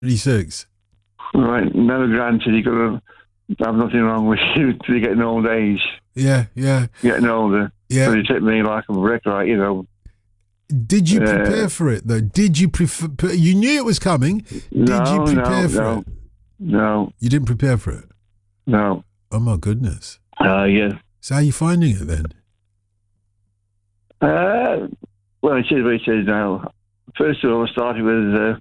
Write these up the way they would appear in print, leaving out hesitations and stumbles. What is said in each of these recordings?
26. Right, never granted you could have nothing wrong with you till you get an old age. Yeah. Getting older. Yeah. But it took me like a brick, right, you know. Did you prepare for it, though? Did you you knew it was coming. Did you prepare for it? No. You didn't prepare for it? No. Oh, my goodness. Yeah. So how are you finding it then? Well, it is what it is now. First of all, I started with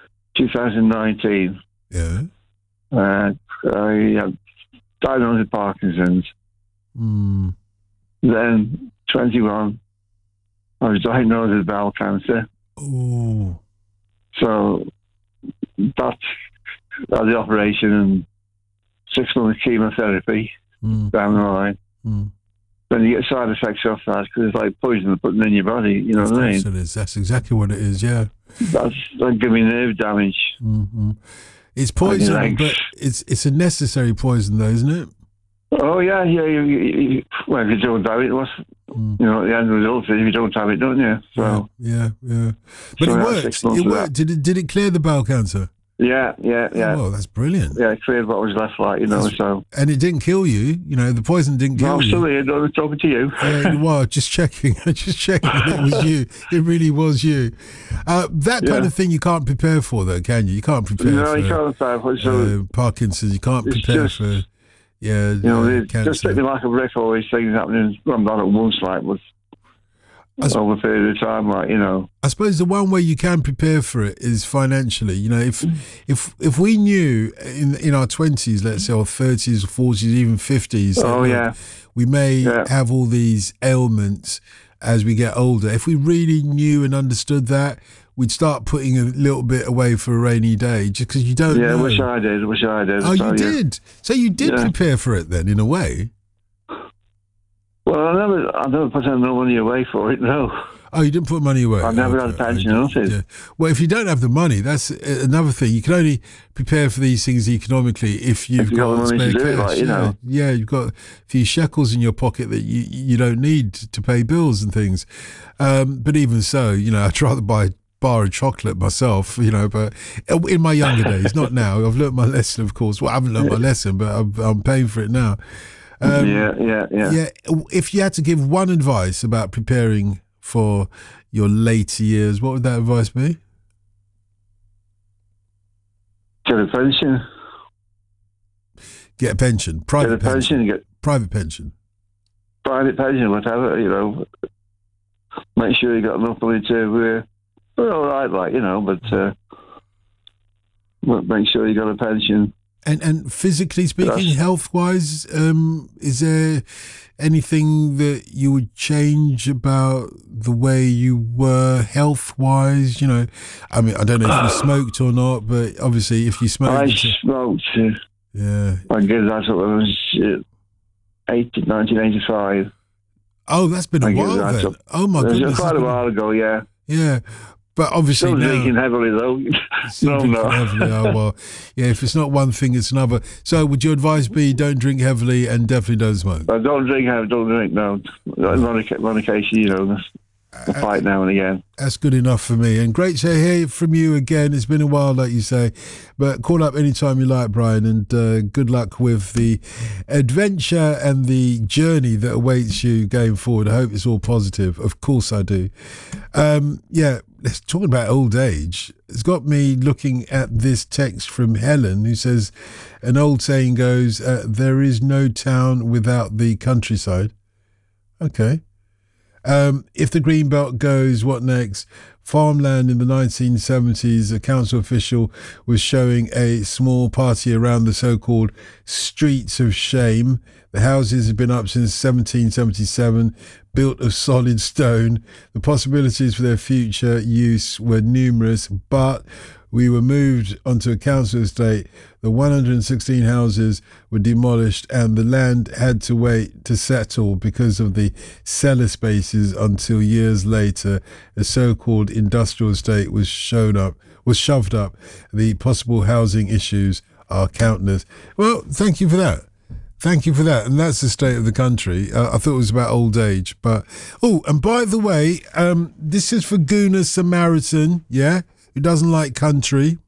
2019. Yeah. I diagnosed with Parkinson's. Mm. Then 21, I was diagnosed with bowel cancer. Oh. So that's the operation and 6 months chemotherapy down the line. Mm. Then you get side effects off that because it's like poison they're putting in your body. You know what I mean? That's exactly what it is. Yeah. That give me nerve damage. Mm-hmm. It's poison, but it's a necessary poison, though, isn't it? Oh yeah. Well, if you don't have it, you know, the end result is if you don't have it, don't you? So yeah. But so it worked. It worked. Did it clear the bowel cancer? Yeah. Oh, well, that's brilliant. Yeah, it cleared what was left, like, you know. So and it didn't kill you. You know, the poison didn't kill you. I'm still here, talking to you. Yeah, well, just checking. It was you. It really was you. That kind of thing you can't prepare for, though, can you? You can't prepare for. No, you can't prepare for. So Parkinson's. You can't prepare for. Yeah, you know, cancer. Just taking like a brick, all these things happening. Well, not at once, like, but over a period of time, like, you know. I suppose the one way you can prepare for it is financially. You know, if we knew in our 20s, let's say, or 30s, or 40s, even 50s, we may have all these ailments as we get older. If we really knew and understood that, we'd start putting a little bit away for a rainy day, just because you don't know. Yeah, wish I did. Oh, you did? So you did prepare for it then, in a way? Well, I never put no money away for it, no. Oh, you didn't put money away? I never had a pension or nothing. Yeah. Well, if you don't have the money, that's another thing. You can only prepare for these things economically if you've got spare cash. Like, you know. Yeah, you've got a few shekels in your pocket that you don't need to pay bills and things. But even so, you know, I'd rather buy bar of chocolate myself, you know, but in my younger days, not now. I've learnt my lesson, of course. Well, I haven't learnt my lesson, but I'm paying for it now. Yeah. If you had to give one advice about preparing for your later years, what would that advice be? Get a pension. Get a pension. Private pension. Private pension. Private pension, whatever, you know. Make sure you got enough money to... we're all right, like, you know, but make sure you got a pension. And physically speaking, health-wise, is there anything that you would change about the way you were health-wise? You know, I mean, I don't know if you smoked or not, but obviously if you smoked... I smoked. Yeah. I guess that's what it was, 1985. Oh, that's been a while then. Oh, my goodness. It was quite a while ago, yeah. Yeah. But obviously still drinking heavily, though. Heavily. Oh, well, yeah, if it's not one thing, it's another. So would your advice be don't drink heavily and definitely don't smoke? Don't drink, no. On occasion, you know, a fight now and again. That's good enough for me. And great to hear from you again. It's been a while, like you say. But call up anytime you like, Brian, and good luck with the adventure and the journey that awaits you going forward. I hope it's all positive. Of course I do. Let's talk about old age. It's got me looking at this text from Helen, who says, an old saying goes, there is no town without the countryside. Okay. If the Greenbelt goes, what next? Farmland in the 1970s, a council official was showing a small party around the so-called Streets of Shame. The houses have been up since 1777, built of solid stone. The possibilities for their future use were numerous, but we were moved onto a council estate. The 116 houses were demolished and the land had to wait to settle because of the cellar spaces until years later a so-called industrial estate was shoved up. The possible housing issues are countless. Well, thank you for that. And that's the state of the country. I thought it was about old age. But, and by the way, this is for Guna Samaritan, who doesn't like country.